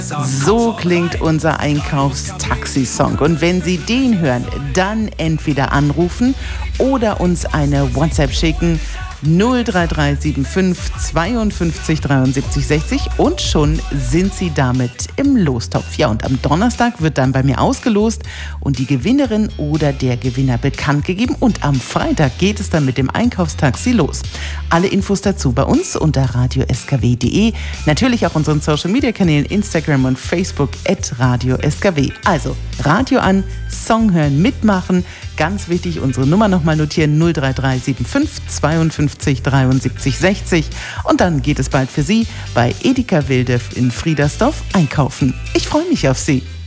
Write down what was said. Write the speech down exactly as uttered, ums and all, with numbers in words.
So klingt unser Einkaufstaxi-Song. Und wenn Sie den hören, dann entweder anrufen oder uns eine WhatsApp schicken. null drei drei sieben fünf zweiundfünfzig dreiundsiebzig sechzig und schon sind Sie damit im Lostopf. Ja, und am Donnerstag wird dann bei mir ausgelost und die Gewinnerin oder der Gewinner bekannt gegeben. Und am Freitag geht es dann mit dem Einkaufstaxi los. Alle Infos dazu bei uns unter radio s k w punkt d e. Natürlich auch unseren Social-Media-Kanälen Instagram und Facebook at radio s k w. Also Radio an, Song hören, mitmachen. Ganz wichtig, unsere Nummer nochmal notieren, null drei drei sieben fünf zweiundfünfzig dreiundsiebzig sechzig. Und dann geht es bald für Sie bei Edeka Wilde in Friedersdorf einkaufen. Ich freue mich auf Sie.